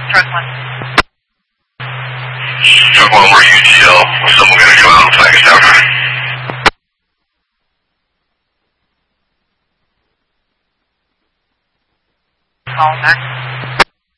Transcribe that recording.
Truck 1. Truck 1, we're UTL. Someone going to come out and flag us down. Call back.